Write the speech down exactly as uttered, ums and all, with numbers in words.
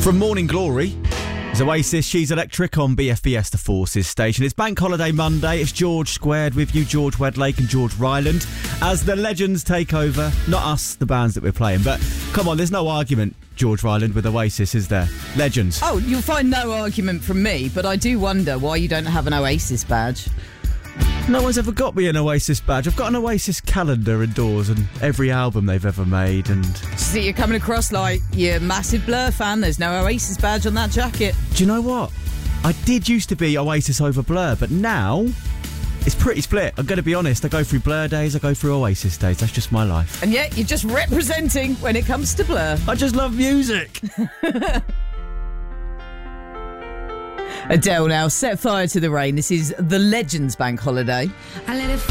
From Morning Glory, it's Oasis, She's Electric on B F B S The Forces station. It's Bank Holiday Monday. It's George Squared with you, George Wedlake and George Ryland, as the legends take over. Not us, the bands that we're playing, but come on, there's no argument, George Ryland, with Oasis, is there? Legends. Oh, you'll find no argument from me, but I do wonder why you don't have an Oasis badge. No one's ever got me an Oasis badge. I've got an Oasis calendar indoors and every album they've ever made. And See, you're coming across like you're a massive Blur fan. There's no Oasis badge on that jacket. Do you know what? I did used to be Oasis over Blur, but now it's pretty split. I'm going to be honest. I go through Blur days, I go through Oasis days. That's just my life. And yet you're just representing when it comes to Blur. I just love music. Adele now, Set Fire to the Rain. This is the Legends Bank Holiday. I let it